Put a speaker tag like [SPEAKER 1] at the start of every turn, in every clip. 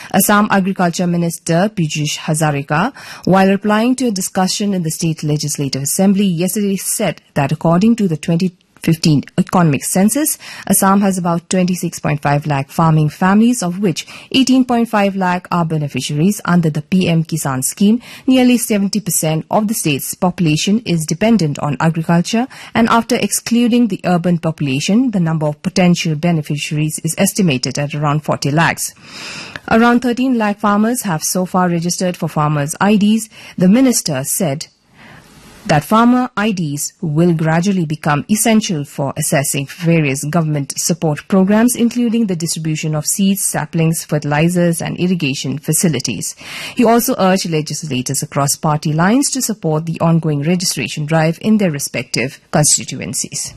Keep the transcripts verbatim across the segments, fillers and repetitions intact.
[SPEAKER 1] Assam Agriculture Minister Piyush Hazarika, while replying to a discussion in the State Legislative Assembly yesterday, said that according to the twenty fifteen economic census, Assam has about twenty-six point five lakh farming families, of which eighteen point five lakh are beneficiaries under the P M Kisan scheme. Nearly seventy percent of the state's population is dependent on agriculture, and after excluding the urban population, the number of potential beneficiaries is estimated at around forty lakhs. Around thirteen lakh farmers have so far registered for farmers' I Ds. The minister said that farmer I Ds will gradually become essential for assessing various government support programs, including the distribution of seeds, saplings, fertilizers and irrigation facilities. He also urged legislators across party lines to support the ongoing registration drive in their respective constituencies.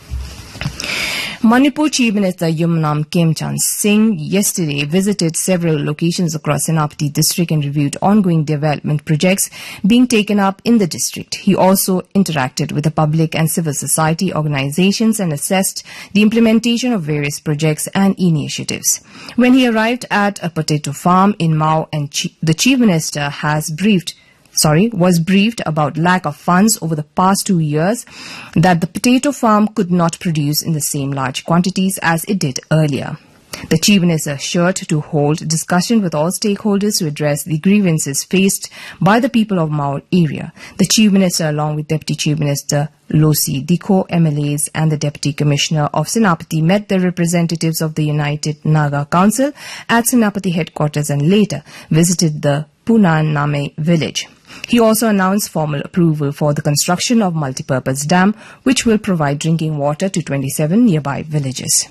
[SPEAKER 1] Manipur Chief Minister Yumnam Khemchand Singh yesterday visited several locations across Senapati district and reviewed ongoing development projects being taken up in the district. He also interacted with the public and civil society organizations and assessed the implementation of various projects and initiatives. When he arrived at a potato farm in Mao, and chi- the Chief Minister has briefed Sorry, was briefed about lack of funds over the past two years that the potato farm could not produce in the same large quantities as it did earlier. The Chief Minister assured to hold discussion with all stakeholders to address the grievances faced by the people of Mao area. The Chief Minister, along with Deputy Chief Minister Losi Dikho, M L As and the Deputy Commissioner of Senapati, met the representatives of the United Naga Council at Senapati headquarters and later visited the Punan Name village. He also announced formal approval for the construction of multipurpose dam, which will provide drinking water to twenty-seven nearby villages.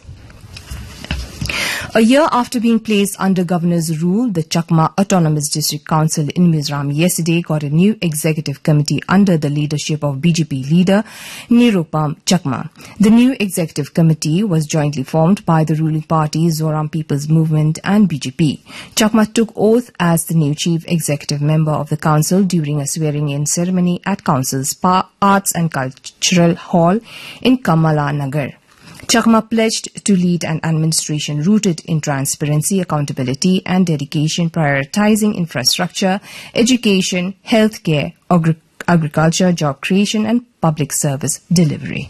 [SPEAKER 1] A year after being placed under governor's rule, the Chakma Autonomous District Council in Mizoram yesterday got a new executive committee under the leadership of B J P leader Nirupam Chakma. The new executive committee was jointly formed by the ruling party Zoram People's Movement and B J P. Chakma took oath as the new chief executive member of the council during a swearing-in ceremony at council's Arts and Cultural Hall in Kamala Nagar. Chakma pledged to lead an administration rooted in transparency, accountability and dedication, prioritizing infrastructure, education, healthcare, agri- agriculture, job creation and public service delivery.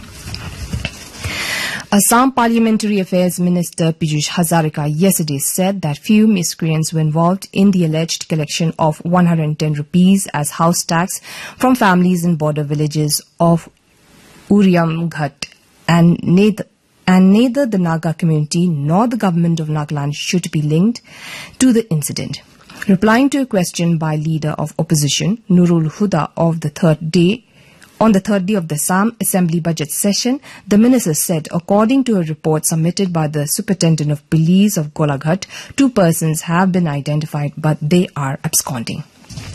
[SPEAKER 1] Assam Parliamentary Affairs Minister Piyush Hazarika yesterday said that few miscreants were involved in the alleged collection of one hundred ten rupees as house tax from families in border villages of Uriamghat, and neither, and neither the Naga community nor the government of Nagaland should be linked to the incident. Replying to a question by leader of opposition Nurul Huda of the third day on the third day of the Assam Assembly budget session, the minister said, according to a report submitted by the Superintendent of Police of Golaghat, two persons have been identified, but they are absconding.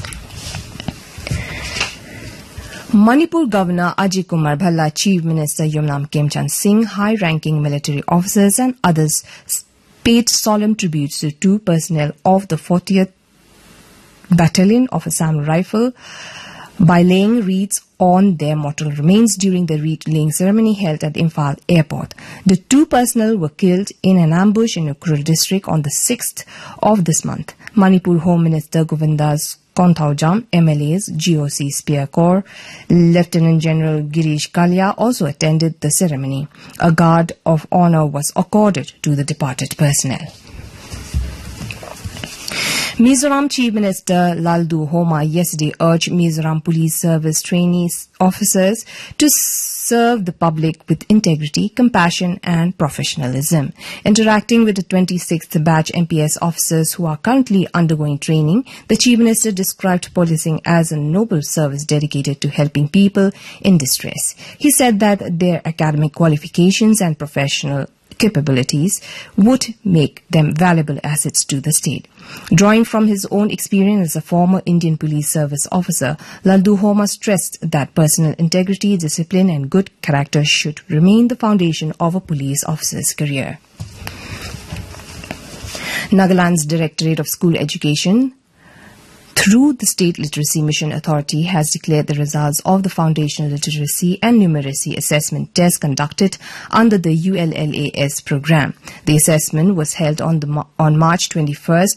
[SPEAKER 1] Manipur Governor Ajay Kumar Bhalla, Chief Minister Yumnam Khemchand Singh, high-ranking military officers and others paid solemn tributes to two personnel of the fortieth Battalion of Assam Rifle by laying wreaths on their mortal remains during the wreath-laying ceremony held at Imphal Airport. The two personnel were killed in an ambush in Ukhrul district on the sixth of this month. Manipur Home Minister Govindas Konthaujam, M L As, G O C Spear Corps, Lieutenant General Girish Kalia also attended the ceremony. A guard of honor was accorded to the departed personnel. Mizoram Chief Minister Laldu Homa yesterday urged Mizoram Police Service trainees officers to serve the public with integrity, compassion and professionalism. Interacting with the twenty-sixth batch M P S officers who are currently undergoing training, the Chief Minister described policing as a noble service dedicated to helping people in distress. He said that their academic qualifications and professional capabilities would make them valuable assets to the state. Drawing from his own experience as a former Indian Police Service officer, Laldu Homa stressed that personal integrity, discipline and good character should remain the foundation of a police officer's career. Nagaland's Directorate of School Education, through the State Literacy Mission Authority, has declared the results of the Foundational Literacy and Numeracy Assessment test conducted under the U L L A S program. The assessment was held on, the, on March twenty-first